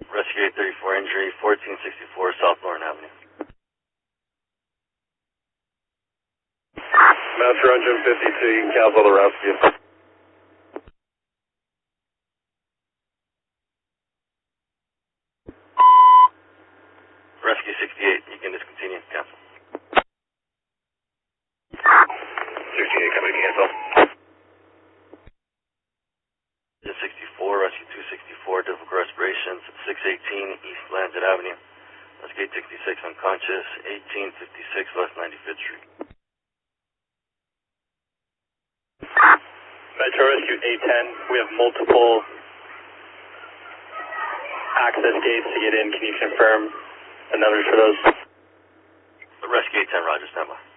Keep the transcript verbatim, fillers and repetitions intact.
Rescue eight thirty-four injury, fourteen sixty-four South Lauren Avenue. Master Engine fifty-two, you can cancel the rescue. Rescue sixty-eight, you can discontinue, cancel. sixty-eight, coming to cancel. sixty-four, Rescue two sixty-four, difficult respirations, six eighteen East Lancet Avenue. Rescue eight sixty-six, unconscious, eighteen fifty-six West ninety-fifth Street. Metro Rescue eight ten, we have multiple access gates to get in. Can you confirm the numbers for those? Rescue eight ten, Roger, stand by.